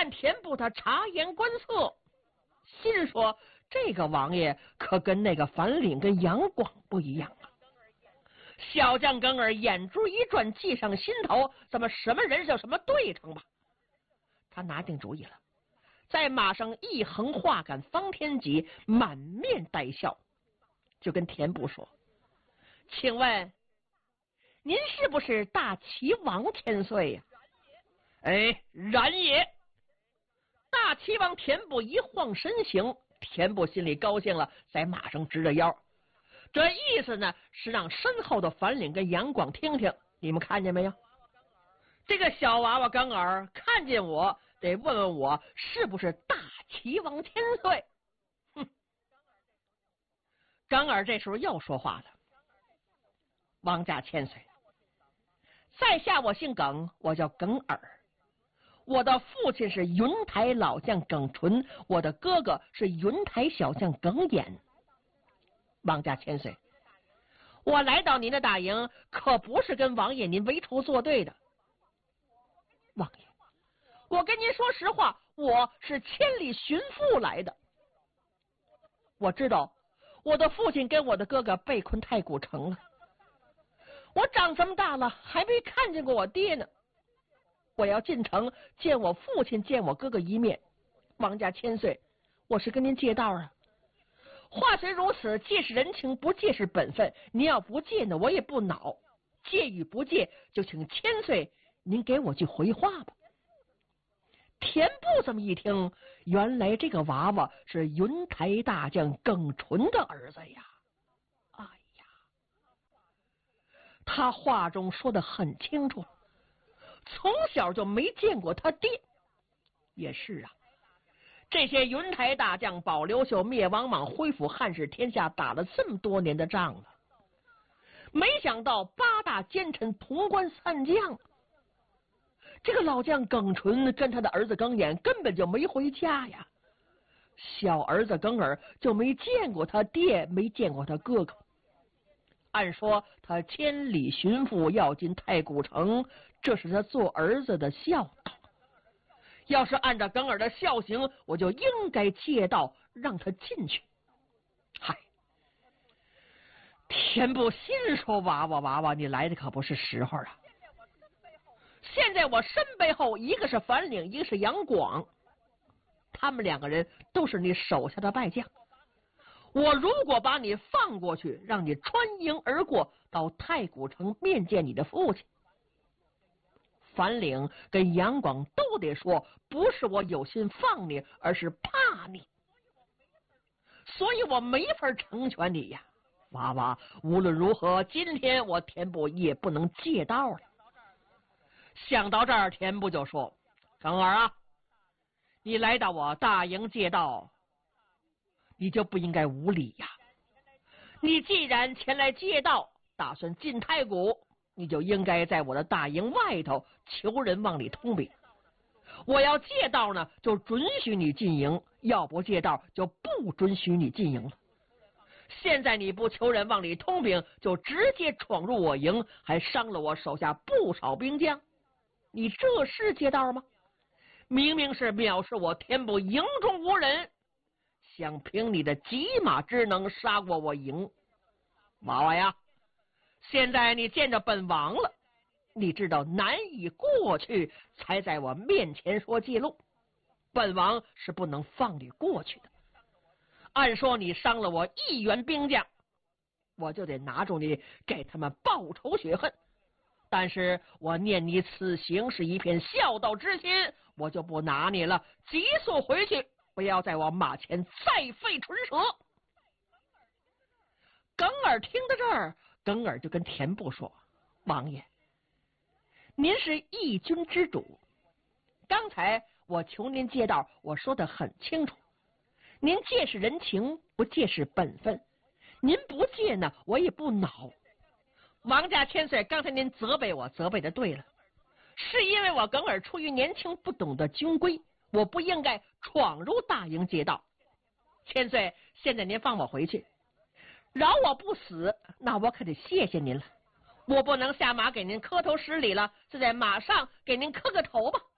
看田部他察言观色，心说这个王爷可跟那个樊岭跟杨广不一样啊。小将耿儿眼珠一转，计上心头，咱们什么人就什么对称吧。他拿定主意了，在马上一横画杆方天戟，满面带笑，就跟田部说：请问您是不是大齐王千岁呀？哎，然也。大齐王田部一晃身形，田部心里高兴了，在马上直着腰。这意思呢，是让身后的樊岭跟杨广听听，你们看见没有？这个小娃娃耿儿看见我，得问问我是不是大齐王千岁。哼！耿儿这时候又说话了：王家千岁，在下我姓耿，我叫耿儿。我的父亲是云台老将耿纯，我的哥哥是云台小将耿衍。王家千岁，我来到您的大营，可不是跟王爷您为仇作对的。王爷，我跟您说实话，我是千里寻父来的。我知道我的父亲跟我的哥哥被困太古城了，我长这么大了还没看见过我爹呢。我要进城见我父亲，见我哥哥一面。王家千岁，我是跟您借道啊。话虽如此，借是人情，不借是本分。您要不借呢，我也不恼；借与不借，就请千岁您给我句回话吧。田部这么一听，原来这个娃娃是云台大将耿纯的儿子呀！哎呀，他话中说得很清楚，从小就没见过他爹。也是啊，这些云台大将保刘秀、灭王莽、恢复汉室天下，打了这么多年的仗了，没想到八大奸臣潼关三将，这个老将耿纯跟他的儿子耿衍根本就没回家呀。小儿子耿儿就没见过他爹，没见过他哥哥。按说他千里寻父要进太古城，这是他做儿子的孝道。要是按照耿儿的孝行，我就应该借道让他进去。嗨，田部心说：娃娃，你来的可不是时候啊！现在我身背后一个是樊岭，一个是杨广，他们两个人都是你手下的败将。我如果把你放过去，让你穿营而过到太古城面见你的父亲，樊岭跟杨广都得说不是我有心放你，而是怕你，所以我没法成全你呀。娃娃，无论如何，今天我田部也不能借道了。想到这儿，田部就说：耿儿啊，你来到我大营借道，你就不应该无礼呀。你既然前来借道，打算进太古，你就应该在我的大营外头求人往里通禀。我要借道呢，就准许你进营；要不借道，就不准许你进营了。现在你不求人往里通禀，就直接闯入我营，还伤了我手下不少兵将，你这是借道吗？明明是藐视我田部营中无人，想凭你的骑马之能杀过我营。娃娃呀，现在你见着本王了，你知道难以过去，才在我面前说记录。本王是不能放你过去的。按说你伤了我1员兵将，我就得拿住你，给他们报仇雪恨。但是我念你此行是一片孝道之心，我就不拿你了，急速回去，不要在我马前再费唇舌。耿儿听到这儿，耿儿就跟田部说：王爷，您是一军之主，刚才我求您借道，我说得很清楚，您借是人情，不借是本分。您不借呢，我也不恼。王家千岁，刚才您责备我，责备的对了，是因为我耿儿出于年轻，不懂得军规，我不应该闯入大营借道。千岁，现在您放我回去，饶我不死，那我可得谢谢您了。我不能下马给您磕头施礼了，就在马上给您磕个头吧。